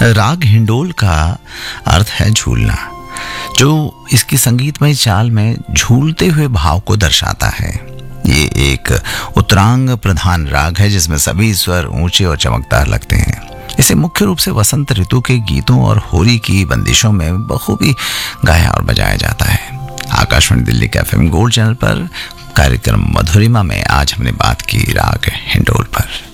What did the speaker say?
राग हिंडोल का अर्थ है झूलना, जो इसकी संगीतमय चाल में झूलते हुए भाव को दर्शाता है। ये एक उत्तरांग प्रधान राग है जिसमें सभी स्वर ऊंचे और चमकदार लगते हैं। इसे मुख्य रूप से वसंत ऋतु के गीतों और होली की बंदिशों में बखूबी गाया और बजाया जाता है। आकाशवाणी दिल्ली के FM गोल्ड चैनल पर कार्यक्रम मधुरिमा में आज हमने बात की राग हिंडोल पर।